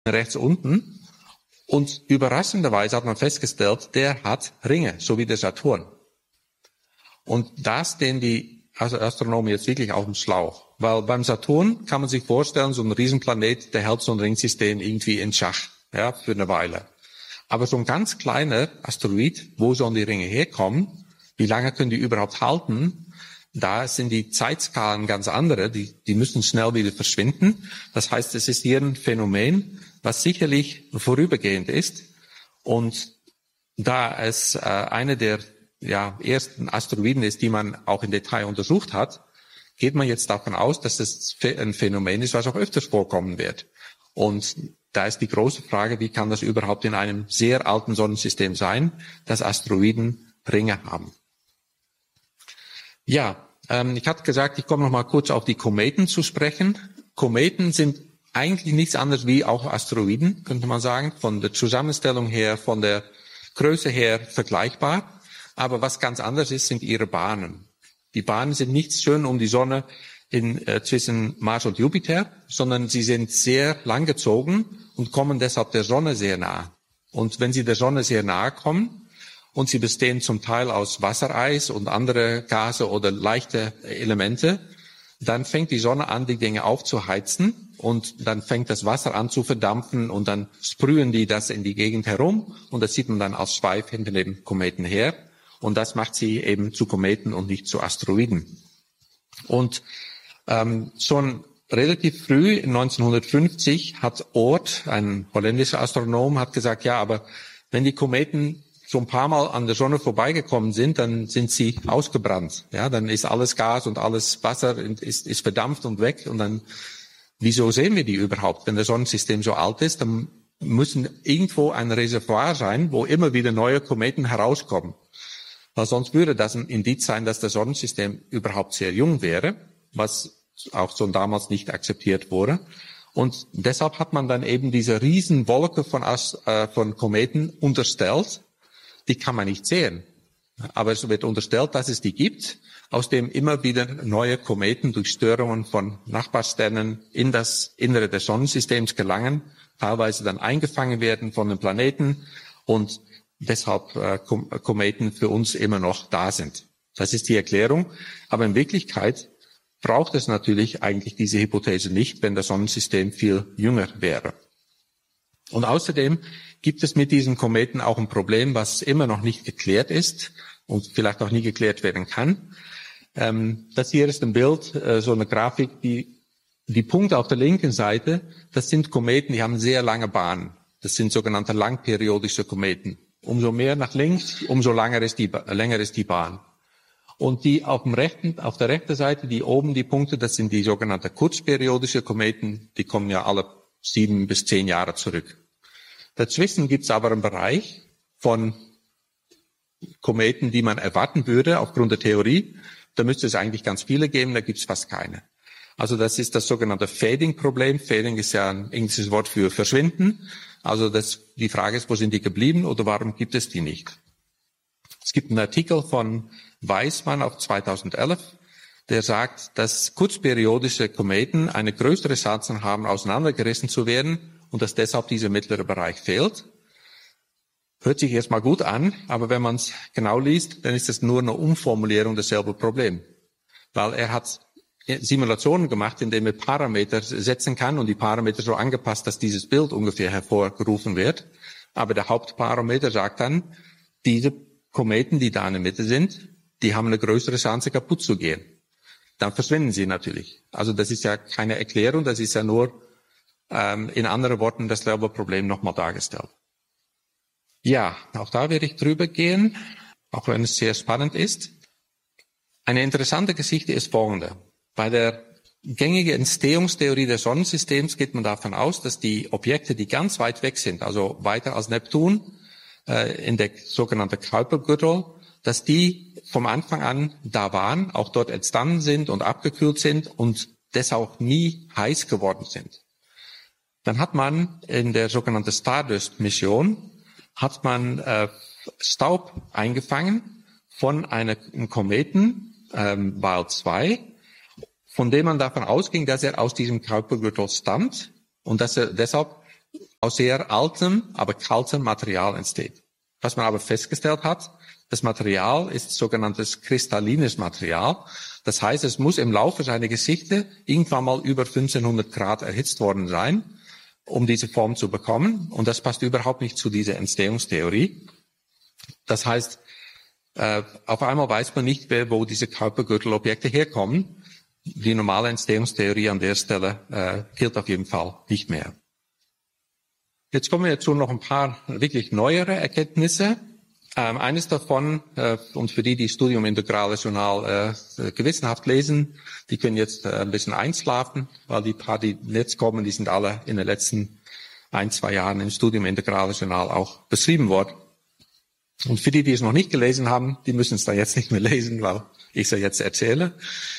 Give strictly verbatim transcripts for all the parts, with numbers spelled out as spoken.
rechts unten. Und überraschenderweise hat man festgestellt, der hat Ringe, so wie der Saturn. Und da stehen die Astronomen jetzt wirklich auf dem Schlauch. Weil beim Saturn kann man sich vorstellen, so ein Riesenplanet, der hält so ein Ringsystem irgendwie in Schach, ja, für eine Weile. Aber so ein ganz kleiner Asteroid, wo sollen die Ringe herkommen? Wie lange können die überhaupt halten? Da sind die Zeitskalen ganz andere, die, die müssen schnell wieder verschwinden. Das heißt, es ist hier ein Phänomen, was sicherlich vorübergehend ist. Und da es äh, eine der ja, ersten Asteroiden ist, die man auch im Detail untersucht hat, geht man jetzt davon aus, dass es ein Phänomen ist, was auch öfters vorkommen wird. Und da ist die große Frage, wie kann das überhaupt in einem sehr alten Sonnensystem sein, dass Asteroiden Ringe haben? Ja, ähm, ich hatte gesagt, ich komme noch mal kurz auf die Kometen zu sprechen. Kometen sind eigentlich nichts anderes wie auch Asteroiden, könnte man sagen, von der Zusammenstellung her, von der Größe her vergleichbar. Aber was ganz anders ist, sind ihre Bahnen. Die Bahnen sind nicht schön um die Sonne in, äh, zwischen Mars und Jupiter, sondern sie sind sehr langgezogen und kommen deshalb der Sonne sehr nah. Und wenn sie der Sonne sehr nahe kommen, und sie bestehen zum Teil aus Wassereis und andere Gase oder leichte Elemente, dann fängt die Sonne an, die Dinge aufzuheizen und dann fängt das Wasser an zu verdampfen und dann sprühen die das in die Gegend herum und das sieht man dann als Schweif hinter dem Kometen her. Und das macht sie eben zu Kometen und nicht zu Asteroiden. Und ähm, schon relativ früh, neunzehnhundertfünfzig, hat Oort, ein holländischer Astronom, hat gesagt, ja, aber wenn die Kometen so ein paar Mal an der Sonne vorbeigekommen sind, dann sind sie ausgebrannt. Ja, dann ist alles Gas und alles Wasser ist, ist verdampft und weg. Und dann, wieso sehen wir die überhaupt? Wenn das Sonnensystem so alt ist, dann müssen irgendwo ein Reservoir sein, wo immer wieder neue Kometen herauskommen. Weil sonst würde das ein Indiz sein, dass das Sonnensystem überhaupt sehr jung wäre, was auch schon damals nicht akzeptiert wurde. Und deshalb hat man dann eben diese Riesenwolke von, Ast- äh, von Kometen unterstellt. Die kann man nicht sehen. Aber es wird unterstellt, dass es die gibt, aus dem immer wieder neue Kometen durch Störungen von Nachbarsternen in das Innere des Sonnensystems gelangen, teilweise dann eingefangen werden von den Planeten und deshalb äh, Kometen für uns immer noch da sind. Das ist die Erklärung. Aber in Wirklichkeit braucht es natürlich eigentlich diese Hypothese nicht, wenn das Sonnensystem viel jünger wäre. Und außerdem gibt es mit diesen Kometen auch ein Problem, was immer noch nicht geklärt ist und vielleicht auch nie geklärt werden kann. Ähm, das hier ist ein Bild, äh, so eine Grafik, die, die Punkte auf der linken Seite, das sind Kometen, die haben sehr lange Bahnen. Das sind sogenannte langperiodische Kometen. Umso mehr nach links, umso länger ist die, länger ist die Bahn. Und die auf dem rechten, auf der rechten Seite, die oben die Punkte, das sind die sogenannten kurzperiodische Kometen, die kommen ja alle sieben bis zehn Jahre zurück. Dazwischen gibt es aber einen Bereich von Kometen, die man erwarten würde aufgrund der Theorie. Da müsste es eigentlich ganz viele geben, da gibt es fast keine. Also das ist das sogenannte Fading-Problem. Fading ist ja ein englisches Wort für verschwinden. Also das, die Frage ist, wo sind die geblieben oder warum gibt es die nicht? Es gibt einen Artikel von Weismann auf zweitausendelf, der sagt, dass kurzperiodische Kometen eine größere Chance haben, auseinandergerissen zu werden und dass deshalb dieser mittlere Bereich fehlt. Hört sich erstmal gut an, aber wenn man es genau liest, dann ist das nur eine Umformulierung desselben Problem. Weil er hat Simulationen gemacht, in denen er Parameter setzen kann und die Parameter so angepasst, dass dieses Bild ungefähr hervorgerufen wird. Aber der Hauptparameter sagt dann, diese Kometen, die da in der Mitte sind, die haben eine größere Chance, kaputt zu gehen. Dann verschwinden sie natürlich. Also das ist ja keine Erklärung, das ist ja nur ähm, in anderen Worten dasselbe Problem nochmal dargestellt. Ja, auch da werde ich drüber gehen, auch wenn es sehr spannend ist. Eine interessante Geschichte ist folgende. Bei der gängigen Entstehungstheorie des Sonnensystems geht man davon aus, dass die Objekte, die ganz weit weg sind, also weiter als Neptun, äh, in der sogenannten Kuipergürtel, dass die vom Anfang an da waren, auch dort entstanden sind und abgekühlt sind und deshalb nie heiß geworden sind. Dann hat man in der sogenannten Stardust-Mission hat man äh, Staub eingefangen von einer, einem Kometen, ähm, Weil zwei, von dem man davon ausging, dass er aus diesem Kuipergürtel stammt und dass er deshalb aus sehr altem, aber kaltem Material entsteht. Was man aber festgestellt hat, das Material ist sogenanntes kristallines Material. Das heißt, es muss im Laufe seiner Geschichte irgendwann mal über fünfzehnhundert Grad erhitzt worden sein, um diese Form zu bekommen. Und das passt überhaupt nicht zu dieser Entstehungstheorie. Das heißt, äh, auf einmal weiß man nicht mehr, wo diese Kuipergürtelobjekte herkommen. Die normale Entstehungstheorie an der Stelle äh, gilt auf jeden Fall nicht mehr. Jetzt kommen wir zu noch ein paar wirklich neuere Erkenntnisse. Ähm, eines davon, äh, und für die, die Studium Integrales Journal äh, gewissenhaft lesen, die können jetzt äh, ein bisschen einschlafen, weil die paar, die jetzt kommen, die sind alle in den letzten ein, zwei Jahren im Studium Integrales Journal auch beschrieben worden. Und für die, die es noch nicht gelesen haben, die müssen es da jetzt nicht mehr lesen, weil ich es ja jetzt erzähle.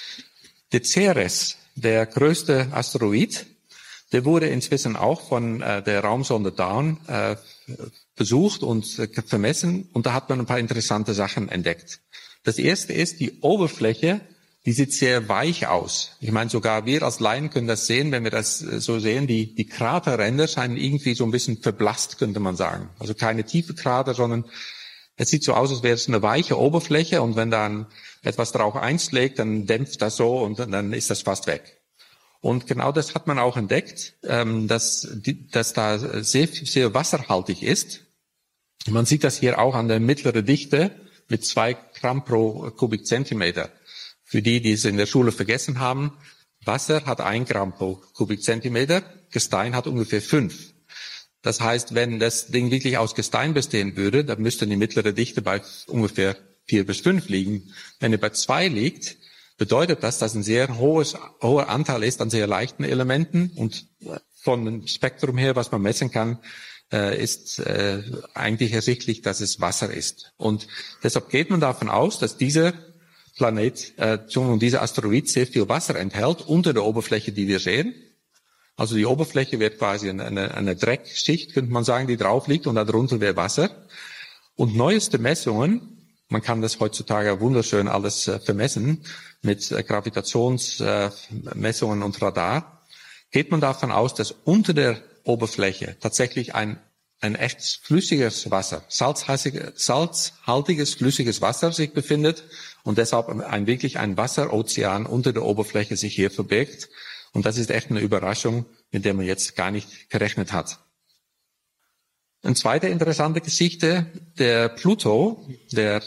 Der Ceres, der größte Asteroid, der wurde inzwischen auch von äh, der Raumsonde Dawn äh, besucht und äh, vermessen. Und da hat man ein paar interessante Sachen entdeckt. Das erste ist, die Oberfläche, die sieht sehr weich aus. Ich meine, sogar wir als Laien können das sehen, wenn wir das äh, so sehen. Die, die Kraterränder scheinen irgendwie so ein bisschen verblasst, könnte man sagen. Also keine tiefe Krater, sondern es sieht so aus, als wäre es eine weiche Oberfläche. Und wenn dann etwas drauf einschlägt, dann dämpft das so und dann ist das fast weg. Und genau das hat man auch entdeckt, dass, dass da sehr, sehr wasserhaltig ist. Man sieht das hier auch an der mittleren Dichte mit zwei Gramm pro Kubikzentimeter. Für die, die es in der Schule vergessen haben, Wasser hat ein Gramm pro Kubikzentimeter, Gestein hat ungefähr fünf. Das heißt, wenn das Ding wirklich aus Gestein bestehen würde, dann müsste die mittlere Dichte bei ungefähr vier bis fünf liegen. Wenn er bei zwei liegt, bedeutet das, dass ein sehr hohes, hoher Anteil ist an sehr leichten Elementen und von dem Spektrum her, was man messen kann, äh, ist äh, eigentlich ersichtlich, dass es Wasser ist. Und deshalb geht man davon aus, dass dieser Planet, äh, dieser Asteroid sehr viel Wasser enthält unter der Oberfläche, die wir sehen. Also die Oberfläche wird quasi eine, eine, eine Dreckschicht, könnte man sagen, die drauf liegt und darunter wäre Wasser. Und neueste Messungen, man kann das heutzutage wunderschön alles äh, vermessen, mit äh, Gravitationsmessungen äh, und Radar, geht man davon aus, dass unter der Oberfläche tatsächlich ein, ein echtes flüssiges Wasser, salzhaltiges, salzhaltiges flüssiges Wasser sich befindet und deshalb ein, wirklich ein Wasserozean unter der Oberfläche sich hier verbirgt. Und das ist echt eine Überraschung, mit der man jetzt gar nicht gerechnet hat. Eine zweite interessante Geschichte, der Pluto, der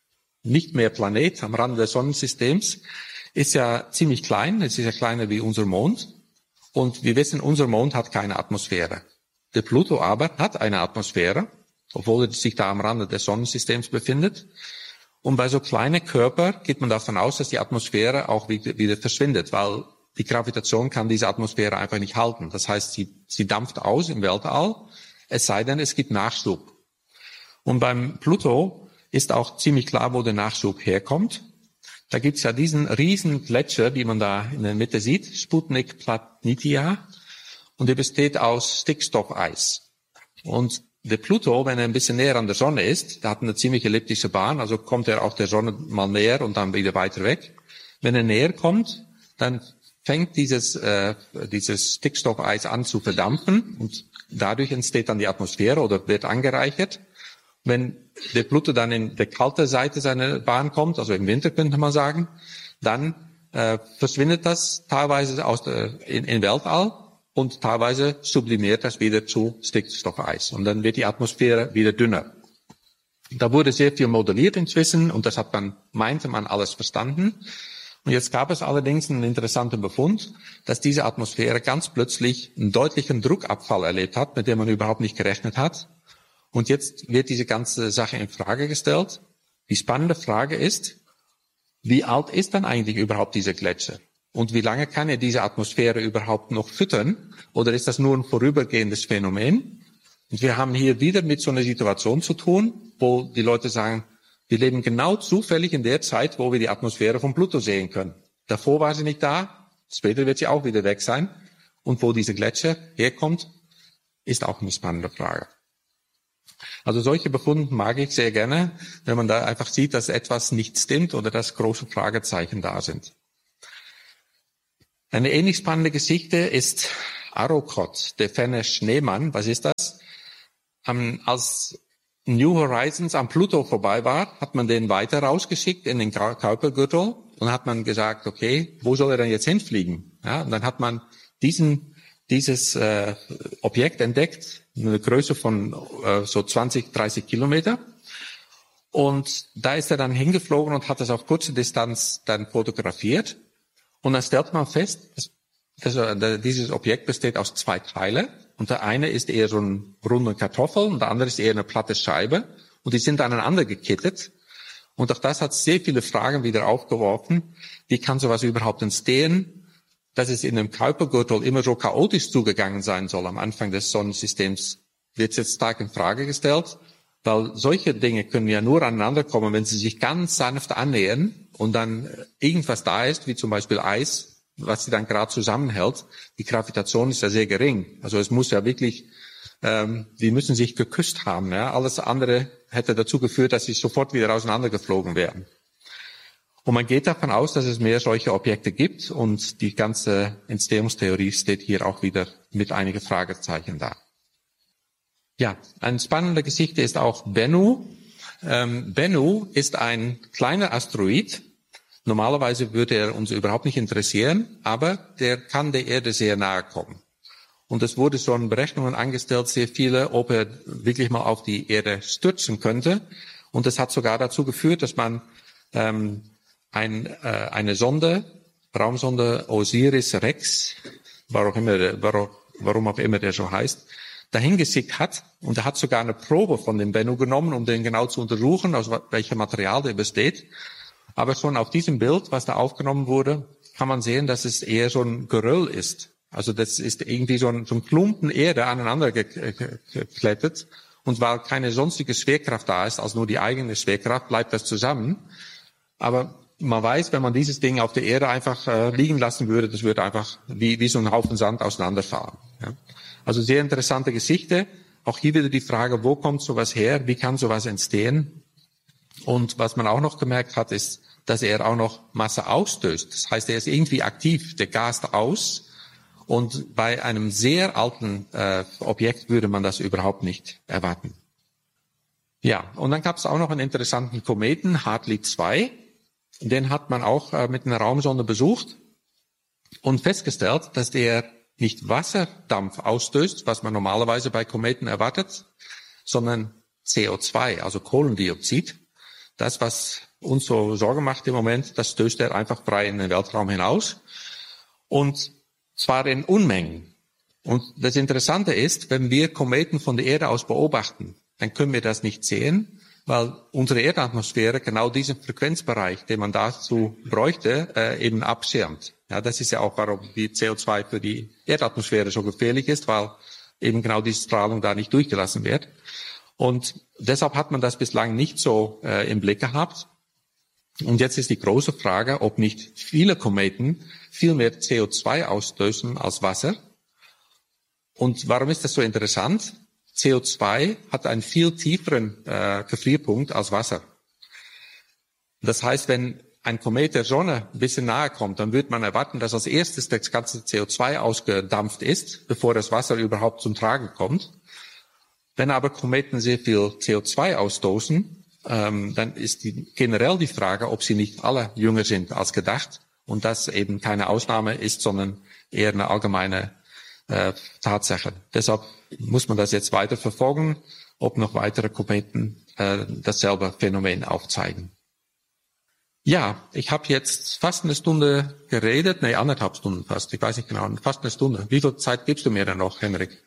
nicht mehr Planet am Rande des Sonnensystems, ist ja ziemlich klein. Es ist ja kleiner wie unser Mond. Und wir wissen, unser Mond hat keine Atmosphäre. Der Pluto aber hat eine Atmosphäre, obwohl er sich da am Rande des Sonnensystems befindet. Und bei so kleinen Körpern geht man davon aus, dass die Atmosphäre auch wieder verschwindet, weil die Gravitation kann diese Atmosphäre einfach nicht halten. Das heißt, sie, sie dampft aus im Weltall, es sei denn, es gibt Nachschub. Und beim Pluto ist auch ziemlich klar, wo der Nachschub herkommt. Da gibt's ja diesen riesen Gletscher, die man da in der Mitte sieht, Sputnik Planitia, und der besteht aus Stickstoffeis. Und der Pluto, wenn er ein bisschen näher an der Sonne ist, der hat eine ziemlich elliptische Bahn, also kommt er auch der Sonne mal näher und dann wieder weiter weg. Wenn er näher kommt, dann fängt dieses, äh, dieses Stickstoffeis an zu verdampfen und dadurch entsteht dann die Atmosphäre oder wird angereichert. Wenn der Pluto dann in der kalte Seite seiner Bahn kommt, also im Winter könnte man sagen, dann äh, verschwindet das teilweise aus der, in, in Weltall und teilweise sublimiert das wieder zu Stickstoffeis. Und dann wird die Atmosphäre wieder dünner. Da wurde sehr viel modelliert inzwischen und das hat man, meinte man, alles verstanden. Und jetzt gab es allerdings einen interessanten Befund, dass diese Atmosphäre ganz plötzlich einen deutlichen Druckabfall erlebt hat, mit dem man überhaupt nicht gerechnet hat. Und jetzt wird diese ganze Sache in Frage gestellt. Die spannende Frage ist, wie alt ist dann eigentlich überhaupt dieser Gletscher? Und wie lange kann er diese Atmosphäre überhaupt noch füttern? Oder ist das nur ein vorübergehendes Phänomen? Und wir haben hier wieder mit so einer Situation zu tun, wo die Leute sagen, wir leben genau zufällig in der Zeit, wo wir die Atmosphäre von Pluto sehen können. Davor war sie nicht da, später wird sie auch wieder weg sein. Und wo dieser Gletscher herkommt, ist auch eine spannende Frage. Also solche Befunde mag ich sehr gerne, wenn man da einfach sieht, dass etwas nicht stimmt oder dass große Fragezeichen da sind. Eine ähnlich spannende Geschichte ist Arrokoth, der ferne Schneemann. Was ist das? Um, als New Horizons am Pluto vorbei war, hat man den weiter rausgeschickt in den Kuipergürtel und hat man gesagt, okay, wo soll er denn jetzt hinfliegen? Ja, und dann hat man diesen, dieses äh, Objekt entdeckt, eine Größe von äh, so zwanzig, dreißig Kilometer. Und da ist er dann hingeflogen und hat das auf kurze Distanz dann fotografiert. Und dann stellt man fest, dass, dass äh, dieses Objekt besteht aus zwei Teilen. Und der eine ist eher so eine runde Kartoffel und der andere ist eher eine platte Scheibe. Und die sind aneinander gekettet. Und auch das hat sehr viele Fragen wieder aufgeworfen. Wie kann sowas überhaupt entstehen? Dass es in dem Kuipergürtel immer so chaotisch zugegangen sein soll am Anfang des Sonnensystems, wird jetzt stark in Frage gestellt. Weil solche Dinge können ja nur aneinander kommen, wenn sie sich ganz sanft annähern und dann irgendwas da ist, wie zum Beispiel Eis, was sie dann gerade zusammenhält. Die Gravitation ist ja sehr gering. Also es muss ja wirklich, ähm, die müssen sich geküsst haben. Ja? Alles andere hätte dazu geführt, dass sie sofort wieder auseinandergeflogen wären. Und man geht davon aus, dass es mehr solche Objekte gibt und die ganze Entstehungstheorie steht hier auch wieder mit einigen Fragezeichen da. Ja, eine spannende Geschichte ist auch Bennu. Ähm, Bennu ist ein kleiner Asteroid. Normalerweise würde er uns überhaupt nicht interessieren, aber der kann der Erde sehr nahe kommen. Und es wurde schon Berechnungen angestellt, sehr viele, ob er wirklich mal auf die Erde stürzen könnte. Und das hat sogar dazu geführt, dass man ähm, ein, äh, eine Sonde, Raumsonde Osiris-Rex, warum, immer, warum, warum auch immer der so heißt, dahin geschickt hat. Und er hat sogar eine Probe von dem Bennu genommen, um den genau zu untersuchen, aus welchem Material der besteht. Aber schon auf diesem Bild, was da aufgenommen wurde, kann man sehen, dass es eher so ein Geröll ist. Also das ist irgendwie so ein, so ein Klumpen Erde aneinander geklettet. Und weil keine sonstige Schwerkraft da ist, als nur die eigene Schwerkraft, bleibt das zusammen. Aber man weiß, wenn man dieses Ding auf der Erde einfach äh, liegen lassen würde, das würde einfach wie, wie so ein Haufen Sand auseinanderfahren. Ja. Also sehr interessante Geschichte. Auch hier wieder die Frage, wo kommt sowas her? Wie kann sowas entstehen? Und was man auch noch gemerkt hat, ist, dass er auch noch Masse ausstößt. Das heißt, er ist irgendwie aktiv, der gast aus. Und bei einem sehr alten äh, Objekt würde man das überhaupt nicht erwarten. Ja, und dann gab es auch noch einen interessanten Kometen, Hartley zwei. Den hat man auch äh, mit einer Raumsonde besucht und festgestellt, dass der nicht Wasserdampf ausstößt, was man normalerweise bei Kometen erwartet, sondern C O zwei, also Kohlendioxid. Das, was uns so Sorge macht im Moment, das stößt er einfach frei in den Weltraum hinaus. Und zwar in Unmengen. Und das Interessante ist, wenn wir Kometen von der Erde aus beobachten, dann können wir das nicht sehen, weil unsere Erdatmosphäre genau diesen Frequenzbereich, den man dazu bräuchte, äh, eben abschirmt. Ja, das ist ja auch, warum die C O zwei für die Erdatmosphäre so gefährlich ist, weil eben genau diese Strahlung da nicht durchgelassen wird. Und deshalb hat man das bislang nicht so äh, im Blick gehabt. Und jetzt ist die große Frage, ob nicht viele Kometen viel mehr C O zwei ausstößen als Wasser. Und warum ist das so interessant? C O zwei hat einen viel tieferen äh, Gefrierpunkt als Wasser. Das heißt, wenn ein Komet der Sonne ein bisschen nahe kommt, dann wird man erwarten, dass als erstes das ganze C O zwei ausgedampft ist, bevor das Wasser überhaupt zum Tragen kommt. Wenn aber Kometen sehr viel C O zwei ausstoßen, ähm, dann ist die, generell die Frage, ob sie nicht alle jünger sind als gedacht und das eben keine Ausnahme ist, sondern eher eine allgemeine äh, Tatsache. Deshalb muss man das jetzt weiter verfolgen, ob noch weitere Kometen äh, dasselbe Phänomen aufzeigen. Ja, ich habe jetzt fast eine Stunde geredet, nee, anderthalb Stunden fast, ich weiß nicht genau, fast eine Stunde. Wie viel Zeit gibst du mir denn noch, Henrik?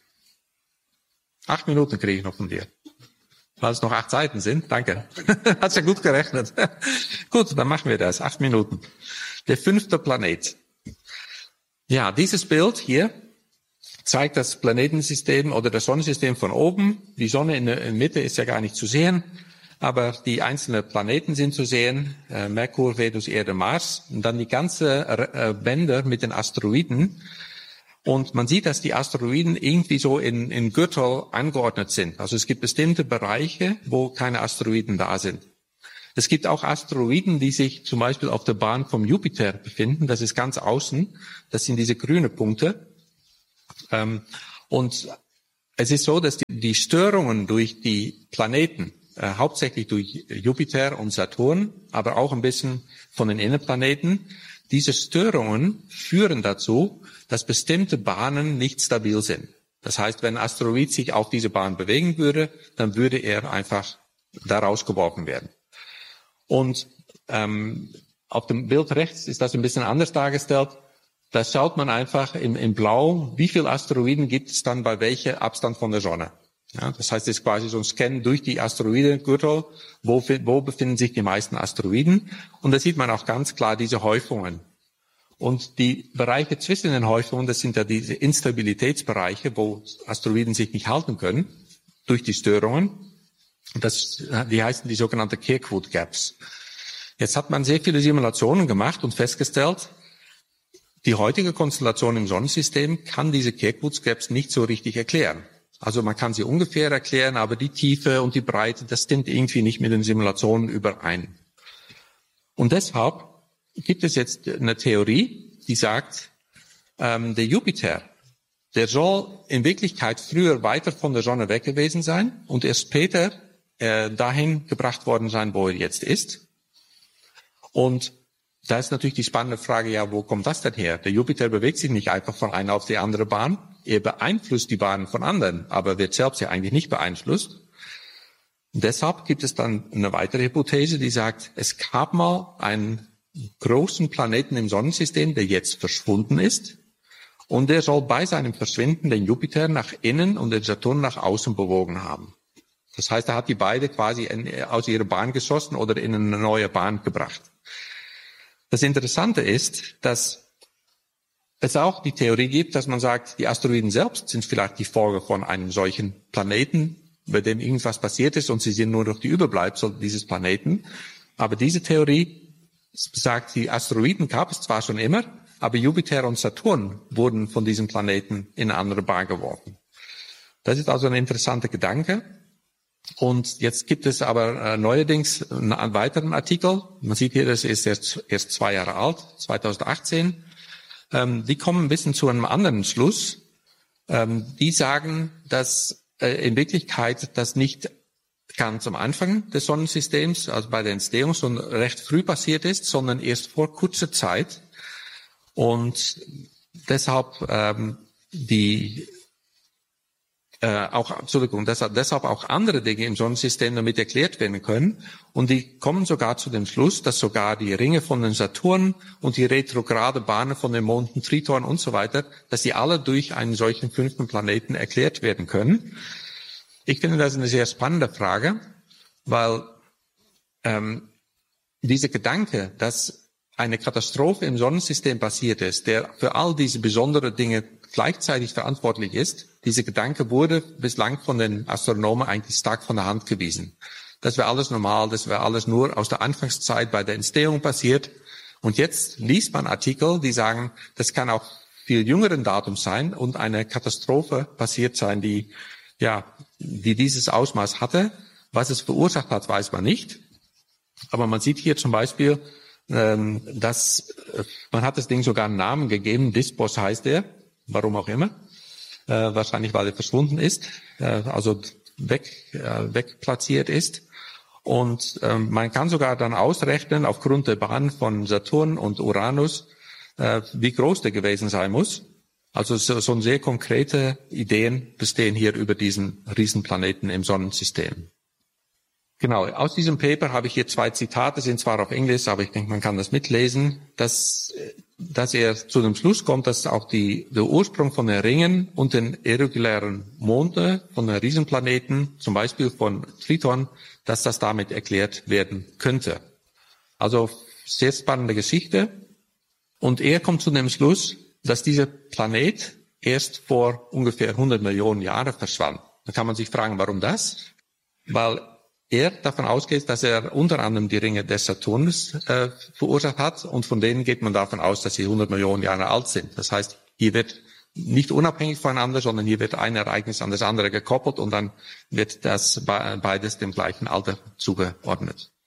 Acht Minuten kriege ich noch von dir. Weil es noch acht Seiten sind. Danke. Hat's ja gut gerechnet. Gut, dann machen wir das. Acht Minuten. Der fünfte Planet. Ja, dieses Bild hier zeigt das Planetensystem oder das Sonnensystem von oben. Die Sonne in der Mitte ist ja gar nicht zu sehen, aber die einzelnen Planeten sind zu sehen. Äh, Merkur, Venus, Erde, Mars. Und dann die ganze äh, Bänder mit den Asteroiden. Und man sieht, dass die Asteroiden irgendwie so in, in Gürtel angeordnet sind. Also es gibt bestimmte Bereiche, wo keine Asteroiden da sind. Es gibt auch Asteroiden, die sich zum Beispiel auf der Bahn vom Jupiter befinden. Das ist ganz außen. Das sind diese grünen Punkte. Und es ist so, dass die Störungen durch die Planeten, äh, hauptsächlich durch Jupiter und Saturn, aber auch ein bisschen von den Innenplaneten, diese Störungen führen dazu, dass bestimmte Bahnen nicht stabil sind. Das heißt, wenn ein Asteroid sich auf diese Bahn bewegen würde, dann würde er einfach da rausgeworfen werden. Und ähm, auf dem Bild rechts ist das ein bisschen anders dargestellt. Da schaut man einfach im, im Blau, wie viele Asteroiden gibt es dann bei welchem Abstand von der Sonne. Ja, das heißt, es ist quasi so ein Scan durch die Asteroidengürtel, wo, wo befinden sich die meisten Asteroiden. Und da sieht man auch ganz klar diese Häufungen. Und die Bereiche zwischen den Häufungen, das sind ja diese Instabilitätsbereiche, wo Asteroiden sich nicht halten können, durch die Störungen. Das, die heißen die sogenannten Kirkwood Gaps. Jetzt hat man sehr viele Simulationen gemacht und festgestellt, die heutige Konstellation im Sonnensystem kann diese Kirkwood Gaps nicht so richtig erklären. Also man kann sie ungefähr erklären, aber die Tiefe und die Breite, das stimmt irgendwie nicht mit den Simulationen überein. Und deshalb gibt es jetzt eine Theorie, die sagt, ähm, der Jupiter, der soll in Wirklichkeit früher weiter von der Sonne weg gewesen sein und erst später äh, dahin gebracht worden sein, wo er jetzt ist. Und da ist natürlich die spannende Frage, ja, wo kommt das denn her? Der Jupiter bewegt sich nicht einfach von einer auf die andere Bahn. Er beeinflusst die Bahnen von anderen, aber wird selbst ja eigentlich nicht beeinflusst. Und deshalb gibt es dann eine weitere Hypothese, die sagt, es gab mal einen großen Planeten im Sonnensystem, der jetzt verschwunden ist. Und der soll bei seinem Verschwinden den Jupiter nach innen und den Saturn nach außen bewogen haben. Das heißt, er hat die beide quasi aus ihrer Bahn geschossen oder in eine neue Bahn gebracht. Das Interessante ist, dass es auch die Theorie gibt, dass man sagt, die Asteroiden selbst sind vielleicht die Folge von einem solchen Planeten, bei dem irgendwas passiert ist und sie sind nur noch die Überbleibsel dieses Planeten. Aber diese Theorie sagt, die Asteroiden gab es zwar schon immer, aber Jupiter und Saturn wurden von diesem Planeten in eine andere Bahn geworfen. Das ist also ein interessanter Gedanke. Und jetzt gibt es aber äh, neuerdings einen weiteren Artikel. Man sieht hier, das ist erst, erst zwei Jahre alt, zwanzig achtzehn. Ähm, die kommen ein bisschen zu einem anderen Schluss. Ähm, die sagen, dass äh, in Wirklichkeit das nicht ganz am Anfang des Sonnensystems, also bei der Entstehung, schon recht früh passiert ist, sondern erst vor kurzer Zeit. Und deshalb ähm, die Äh, auch, Entschuldigung, deshalb, deshalb auch andere Dinge im Sonnensystem damit erklärt werden können. Und die kommen sogar zu dem Schluss, dass sogar die Ringe von den Saturn und die retrograde Bahnen von den Monden Triton und so weiter, dass die alle durch einen solchen fünften Planeten erklärt werden können. Ich finde das eine sehr spannende Frage, weil ähm, dieser Gedanke, dass eine Katastrophe im Sonnensystem passiert ist, der für all diese besonderen Dinge gleichzeitig verantwortlich ist, dieser Gedanke wurde bislang von den Astronomen eigentlich stark von der Hand gewiesen. Das wäre alles normal, das wäre alles nur aus der Anfangszeit bei der Entstehung passiert. Und jetzt liest man Artikel, die sagen, das kann auch viel jüngeren Datum sein und eine Katastrophe passiert sein, die, ja, die dieses Ausmaß hatte. Was es verursacht hat, weiß man nicht. Aber man sieht hier zum Beispiel, ähm, dass, man hat das Ding sogar einen Namen gegeben, Dispos heißt er. Warum auch immer. Äh, wahrscheinlich, weil er verschwunden ist, äh, also weg, äh, wegplatziert ist. Und ähm, man kann sogar dann ausrechnen, aufgrund der Bahn von Saturn und Uranus, äh, wie groß der gewesen sein muss. Also so, so sehr konkrete Ideen bestehen hier über diesen Riesenplaneten im Sonnensystem. Genau, aus diesem Paper habe ich hier zwei Zitate, sind zwar auf Englisch, aber ich denke, man kann das mitlesen, dass, dass er zu dem Schluss kommt, dass auch die, der Ursprung von den Ringen und den irregulären Monde von den Riesenplaneten, zum Beispiel von Triton, dass das damit erklärt werden könnte. Also sehr spannende Geschichte. Und er kommt zu dem Schluss, dass dieser Planet erst vor ungefähr hundert Millionen Jahren verschwand. Da kann man sich fragen, warum das? Weil er davon ausgeht, dass er unter anderem die Ringe des Saturns äh, verursacht hat und von denen geht man davon aus, dass sie hundert Millionen Jahre alt sind. Das heißt, hier wird nicht unabhängig voneinander, sondern hier wird ein Ereignis an das andere gekoppelt und dann wird das beides dem gleichen Alter zugeordnet.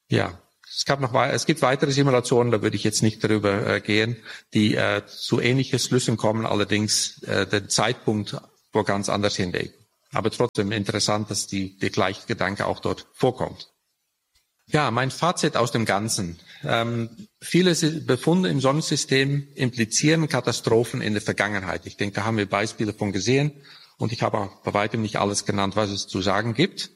Ja, es gab noch, es gibt weitere Simulationen, da würde ich jetzt nicht darüber äh, gehen, die äh, zu ähnlichen Schlüssen kommen, allerdings äh, der Zeitpunkt wo ganz anders hinlegen. Aber trotzdem interessant, dass die, der gleiche Gedanke auch dort vorkommt. Ja, mein Fazit aus dem Ganzen. Ähm, viele Befunde im Sonnensystem implizieren Katastrophen in der Vergangenheit. Ich denke, da haben wir Beispiele von gesehen und ich habe auch bei weitem nicht alles genannt, was es zu sagen gibt.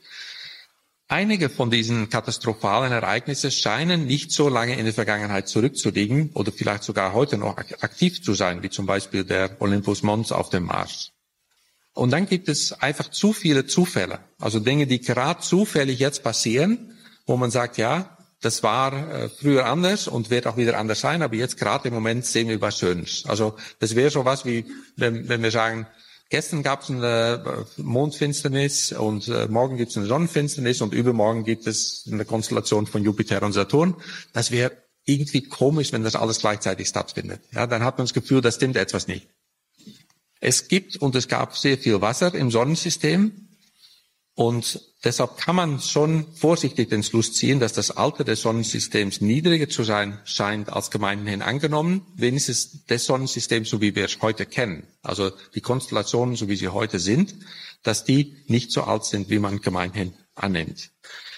Einige von diesen katastrophalen Ereignissen scheinen nicht so lange in der Vergangenheit zurückzuliegen oder vielleicht sogar heute noch aktiv zu sein, wie zum Beispiel der Olympus Mons auf dem Mars. Und dann gibt es einfach zu viele Zufälle, also Dinge, die gerade zufällig jetzt passieren, wo man sagt, ja, das war äh, früher anders und wird auch wieder anders sein, aber jetzt gerade im Moment sehen wir was Schönes. Also das wäre so was wie, wenn, wenn wir sagen, gestern gab es eine Mondfinsternis und äh, morgen gibt es eine Sonnenfinsternis und übermorgen gibt es eine Konstellation von Jupiter und Saturn. Das wäre irgendwie komisch, wenn das alles gleichzeitig stattfindet. Ja, dann hat man das Gefühl, da stimmt etwas nicht. Es gibt und es gab sehr viel Wasser im Sonnensystem. Und deshalb kann man schon vorsichtig den Schluss ziehen, dass das Alter des Sonnensystems niedriger zu sein scheint als gemeinhin angenommen, wenigstens des Sonnensystems, so wie wir es heute kennen. Also die Konstellationen, so wie sie heute sind, dass die nicht so alt sind, wie man gemeinhin annimmt.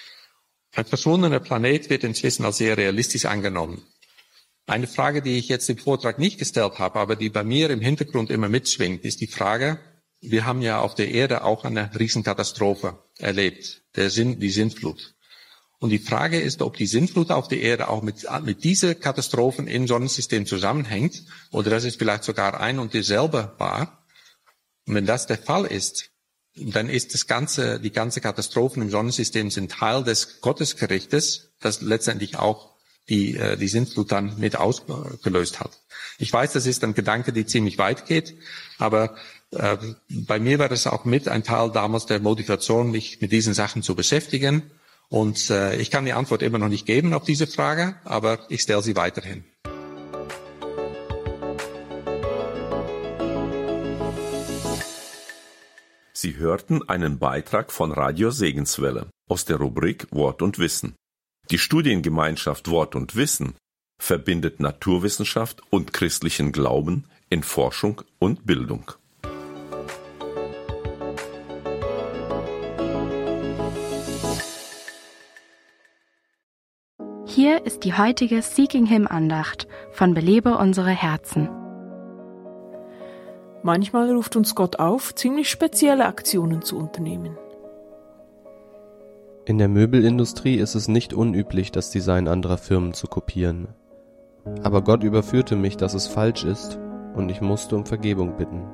Ein verschwundener Planet wird inzwischen als sehr realistisch angenommen. Eine Frage, die ich jetzt im Vortrag nicht gestellt habe, aber die bei mir im Hintergrund immer mitschwingt, ist die Frage, wir haben ja auf der Erde auch eine Riesenkatastrophe erlebt, der Sinn, die Sintflut. Und die Frage ist, ob die Sintflut auf der Erde auch mit, mit diesen Katastrophen im Sonnensystem zusammenhängt oder dass es vielleicht sogar ein und dieselbe war. Und wenn das der Fall ist, dann ist das ganze, die ganze Katastrophen im Sonnensystem sind Teil des Gottesgerichtes, das letztendlich auch die, die Sintflut dann mit ausgelöst hat. Ich weiß, das ist ein Gedanke, der ziemlich weit geht, aber äh, bei mir war das auch mit ein Teil damals der Motivation, mich mit diesen Sachen zu beschäftigen. Und äh, ich kann die Antwort immer noch nicht geben auf diese Frage, aber ich stelle sie weiterhin. Sie hörten einen Beitrag von Radio Segenswelle aus der Rubrik Wort und Wissen. Die Studiengemeinschaft Wort und Wissen verbindet Naturwissenschaft und christlichen Glauben in Forschung und Bildung. Hier ist die heutige Seeking Him Andacht von Belebe unsere Herzen. Manchmal ruft uns Gott auf, ziemlich spezielle Aktionen zu unternehmen. In der Möbelindustrie ist es nicht unüblich, das Design anderer Firmen zu kopieren. Aber Gott überführte mich, dass es falsch ist, und ich musste um Vergebung bitten.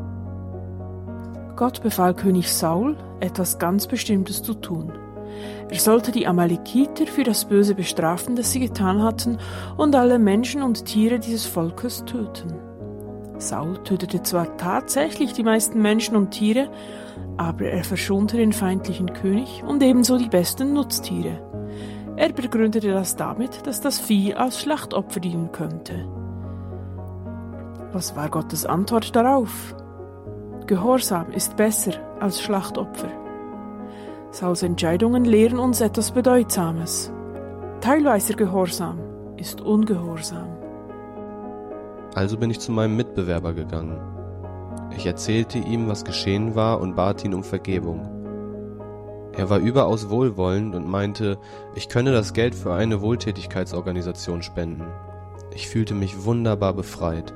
Gott befahl König Saul, etwas ganz Bestimmtes zu tun. Er sollte die Amalekiter für das Böse bestrafen, das sie getan hatten, und alle Menschen und Tiere dieses Volkes töten. Saul tötete zwar tatsächlich die meisten Menschen und Tiere, aber er verschonte den feindlichen König und ebenso die besten Nutztiere. Er begründete das damit, dass das Vieh als Schlachtopfer dienen könnte. Was war Gottes Antwort darauf? Gehorsam ist besser als Schlachtopfer. Sauls Entscheidungen lehren uns etwas Bedeutsames. Teilweiser Gehorsam ist Ungehorsam. Also bin ich zu meinem Mitbewerber gegangen. Ich erzählte ihm, was geschehen war und bat ihn um Vergebung. Er war überaus wohlwollend und meinte, ich könne das Geld für eine Wohltätigkeitsorganisation spenden. Ich fühlte mich wunderbar befreit.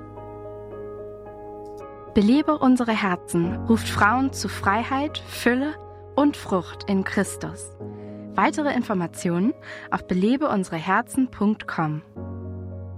Belebe unsere Herzen ruft Frauen zu Freiheit, Fülle und Frucht in Christus. Weitere Informationen auf belebe unsere herzen punkt com.